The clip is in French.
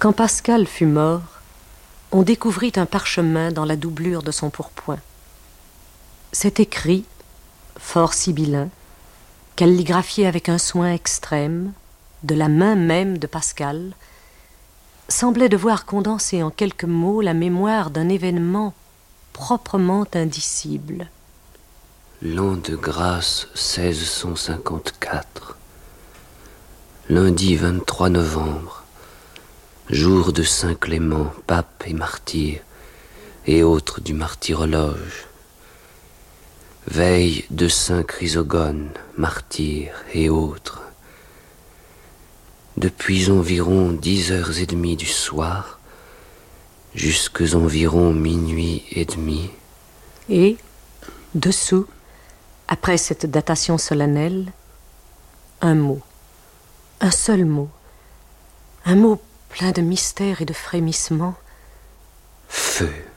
Quand Pascal fut mort, on découvrit un parchemin dans la doublure de son pourpoint. Cet écrit, fort sibyllin, calligraphié avec un soin extrême, de la main même de Pascal, semblait devoir condenser en quelques mots la mémoire d'un événement proprement indicible. L'an de grâce 1654, lundi 23 novembre, jour de Saint Clément, pape et martyr, et autres du martyrologe. Veille de Saint Chrysogone, martyr, et autres. Depuis environ 10h30 du soir, jusqu'aux environ minuit et demi. Et, dessous, après cette datation solennelle, un mot, un seul mot, un mot plein de mystère et de frémissement. Feu.